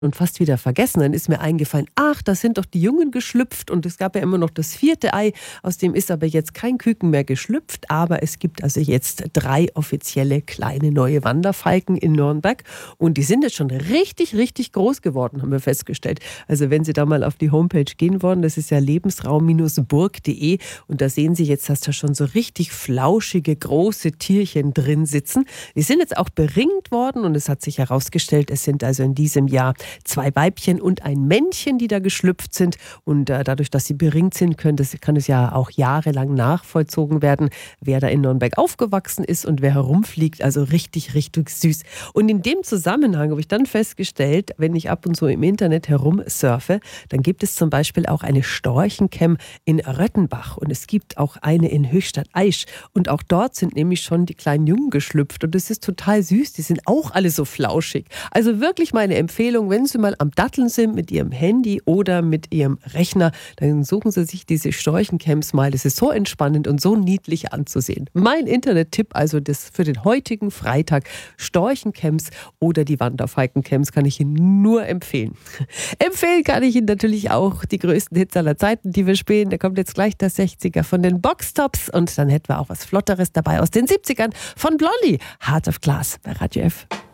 und fast wieder vergessen. Dann ist mir eingefallen, ach, da sind doch die Jungen geschlüpft und es gab ja immer noch das 4. Ei, aus dem ist aber jetzt kein Küken mehr geschlüpft, aber es gibt also jetzt 3 offizielle kleine neue Wanderfalken in Nürnberg und die sind jetzt schon richtig, richtig groß geworden, haben wir festgestellt. Also wenn Sie da mal auf die Homepage gehen wollen, das ist ja lebensraum-burg.de und da sehen Sie jetzt, dass da schon so richtig flauschige, große Tierchen drin sitzen. Die sind jetzt auch beringt worden und es hat sich herausgestellt, es sind also in diesem Jahr 2 Weibchen und ein Männchen, die da geschlüpft sind. Und dadurch, dass sie beringt sind, kann es ja auch jahrelang nachvollzogen werden, wer da in Nürnberg aufgewachsen ist und wer herumfliegt. Also richtig, richtig süß. Und in dem Zusammenhang habe ich dann festgestellt, wenn ich ab und zu im Internet herumsurfe, dann gibt es zum Beispiel auch eine Storchencamp in Röttenbach und es gibt auch eine in Höchstadt-Aisch. Und auch dort sind nämlich schon die kleinen Jungen geschlüpft und das ist total süß. Die sind auch alle so flauschig. Also wirklich meine Empfehlung, wenn Sie mal am Datteln sind mit Ihrem Handy oder mit Ihrem Rechner, dann suchen Sie sich diese Storchencamps mal. Das ist so entspannend und so niedlich anzusehen. Mein Internet-Tipp also das für den heutigen Freitag, Storchencamps oder die Wanderfalkencamps kann ich Ihnen nur empfehlen. Empfehlen kann ich Ihnen natürlich auch die größten Hits aller Zeiten, die wir spielen. Da kommt jetzt gleich der 60er von den Boxtops und dann hätten wir auch was Flotteres dabei aus den 70ern von Blondie. Heart of Glass bei Radio F.